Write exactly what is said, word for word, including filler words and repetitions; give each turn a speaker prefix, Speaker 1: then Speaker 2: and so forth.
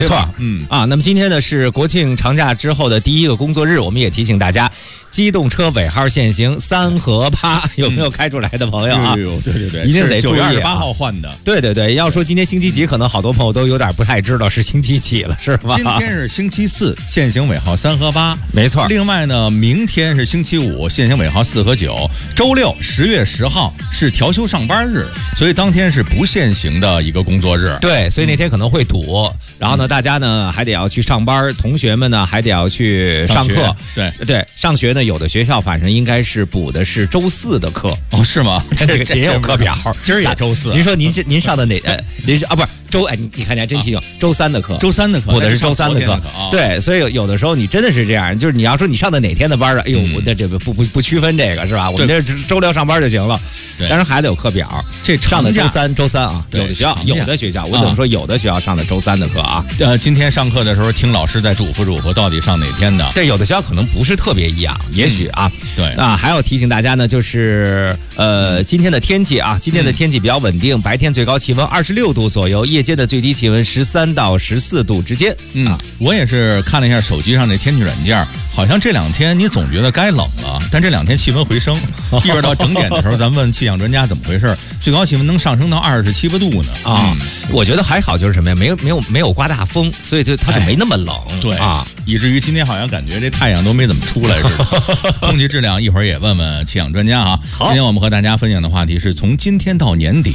Speaker 1: 没错，
Speaker 2: 嗯
Speaker 1: 啊，那么今天呢是国庆长假之后的第一个工作日，我们也提醒大家，机动车尾号限行三和八，有没有开出来的朋友啊？
Speaker 2: 哎呦，对对对，
Speaker 1: 一定得注意啊。
Speaker 2: 九月二十八号换的。
Speaker 1: 对对对，要说今天星期几，可能好多朋友都有点不太知道是星期几了，是吧？
Speaker 2: 今天是星期四，限行尾号三和八，
Speaker 1: 没错。
Speaker 2: 另外呢，明天是星期五，限行尾号四和九。周六十月十号是调休上班日，所以当天是不限行的一个工作日。
Speaker 1: 对，所以那天可能会堵。嗯、然后呢，大家呢还得要去上班，同学们呢还得要去上课。
Speaker 2: 对
Speaker 1: 对，上学呢，有的学校反正应该是补的是周四的课。
Speaker 2: 哦，是吗？
Speaker 1: 这个也有课表，
Speaker 2: 今儿也周四。
Speaker 1: 您说您是您上的哪？呃，您是啊，不是周哎，你你看你还真记住，周三的课，
Speaker 2: 周三的课，
Speaker 1: 补的是周三的课。
Speaker 2: 哦、
Speaker 1: 对，所以有有的时候你真的是这样，就是你要说你上的哪天的班啊？哎呦，
Speaker 2: 嗯、
Speaker 1: 我这这不不不区分这个是吧？我们这周六上班就行了。
Speaker 2: 对，
Speaker 1: 当然孩子有课表，
Speaker 2: 这
Speaker 1: 上的周三周三啊，有的学校有的学校，我怎么说有的学校上的周三的课啊？
Speaker 2: 呃，今天上课的时候听老师在嘱咐嘱咐，到底上哪天的？
Speaker 1: 这有的学校可能不是特别一样，也许啊，
Speaker 2: 嗯、对
Speaker 1: 啊，还要提醒大家呢，就是呃今天的天气啊，今天的天气比较稳定，白天最高气温二十六度左右，夜间的最低气温十三到十四度之间。
Speaker 2: 嗯、啊，我也是看了一下手机上这天气软件，好像这两天你总觉得该冷了，但这两天气温回升，一会儿到整点的时候，咱问气象专家怎么回事，最高气温能上升到二十七八度呢。
Speaker 1: 啊、嗯，我觉得还好，就是什么呀，没有没有没有刮大风，所以就它就没那么冷。
Speaker 2: 哎、对
Speaker 1: 啊，
Speaker 2: 以至于今天好像感觉这太阳都没怎么出来似的。空气质量一会儿也问问气象专家啊。
Speaker 1: 好，
Speaker 2: 今天我们和大家分享的话题是从今天到年底。